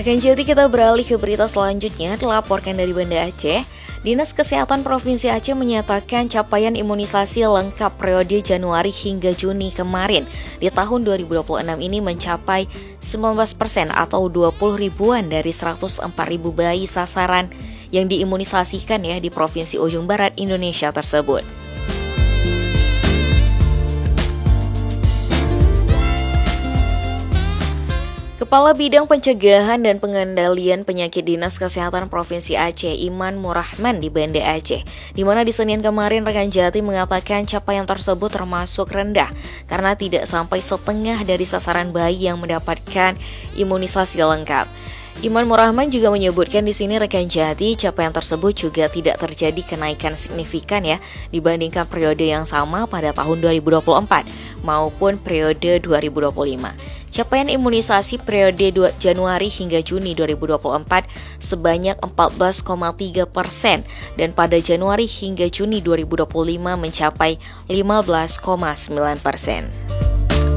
Rekan Jati, kita beralih ke berita selanjutnya. Dilaporkan dari Banda Aceh, Dinas Kesehatan Provinsi Aceh menyatakan capaian imunisasi lengkap periode Januari hingga Juni kemarin di tahun 2026 ini mencapai 19% atau 20 ribuan dari 104 ribu bayi sasaran yang diimunisasikan ya di Provinsi Ujung Barat Indonesia tersebut. Kepala Bidang Pencegahan dan Pengendalian Penyakit Dinas Kesehatan Provinsi Aceh, Iman Murahman di Banda Aceh, di mana di Senin kemarin rekan Jati mengatakan capaian tersebut termasuk rendah karena tidak sampai setengah dari sasaran bayi yang mendapatkan imunisasi lengkap. Iman Murahman juga menyebutkan di sini rekan Jati, capaian tersebut juga tidak terjadi kenaikan signifikan ya dibandingkan periode yang sama pada tahun 2024 maupun periode 2025. Capaian imunisasi periode Januari hingga Juni 2024 sebanyak 14,3% dan pada Januari hingga Juni 2025 mencapai 15,9%.